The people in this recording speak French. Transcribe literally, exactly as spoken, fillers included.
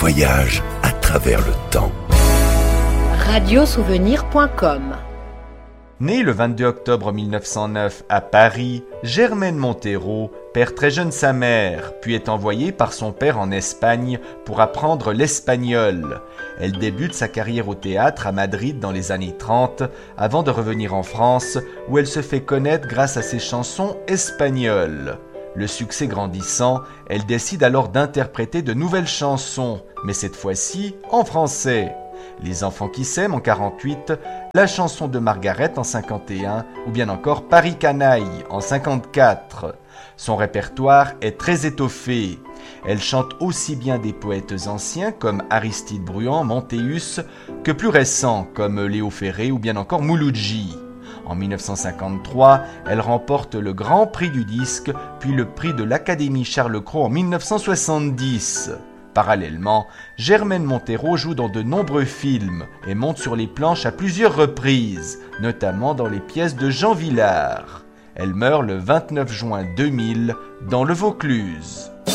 voyage à travers le temps. radiosouvenir point com. Née le vingt-deux octobre mille neuf cent neuf à Paris, Germaine Montero perd très jeune sa mère, puis est envoyée par son père en Espagne pour apprendre l'espagnol. Elle débute sa carrière au théâtre à Madrid dans les années trente, avant de revenir en France, où elle se fait connaître grâce à ses chansons espagnoles. Le succès grandissant, elle décide alors d'interpréter de nouvelles chansons, mais cette fois-ci en français. Les enfants qui s'aiment en quarante-huit, la chanson de Margaret en cinquante et un ou bien encore Paris Canaille en cinquante-quatre. Son répertoire est très étoffé. Elle chante aussi bien des poètes anciens comme Aristide Bruant, Montéus, que plus récents comme Léo Ferré ou bien encore Mouloudji. En mille neuf cent cinquante-trois, elle remporte le Grand Prix du disque, puis le prix de l'Académie Charles Cros en mille neuf cent soixante-dix. Parallèlement, Germaine Montero joue dans de nombreux films et monte sur les planches à plusieurs reprises, notamment dans les pièces de Jean Vilar. Elle meurt le vingt-neuf juin deux mille dans le Vaucluse.